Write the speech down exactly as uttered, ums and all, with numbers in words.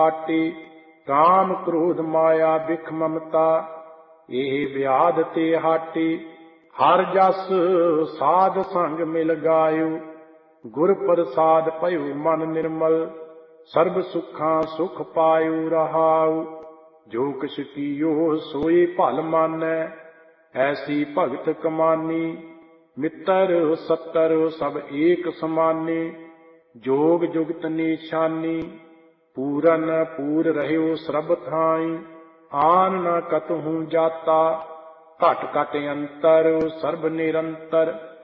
ਪਾਟੀ। ਕਾਮ ਕ੍ਰੋਧ ਮਾਇਆ ਬਿਖ ਮਮਤਾ, ਇਹ ਵਿਆਧ ਤੇ ਹਾਟੀ। ਹਰ ਜਸ ਸਾਧ ਸੰਗ ਮਿਲ ਗਾਇਓ, ਗੁਰ ਪ੍ਰਸਾਦ ਭਇਓ ਮਨ ਨਿਰਮਲ। ਸਰਬ ਸੁੱਖਾਂ ਸੁਖ ਪਾਇਓ ਰਹਾਉ, ਜੋ ਕਿਛ ਕੀਓ ਸੋਈ ਭਲ ਮਾਨੈ। ਐਸੀ ਭਗਤ ਕਮਾਨੀ, ਮਿੱਤਰ ਸੱਤਰ ਸਭ ਏਕ ਸਮਾਨੀ। ਜੋਗ ਜੁਗਤ ਨੀਸ਼ਾਨੀ, ਪੂਰਨ ਪੂਰ ਰਹਿਓ ਸਰਬ ਥਾਈ। ਆਨ ਨ ਕਤਹੂੰ ਜਾਤਾ, ਘਟ ਘਟ ਅੰਤਰ ਸਰਬ ਨਿਰੰਤਰ।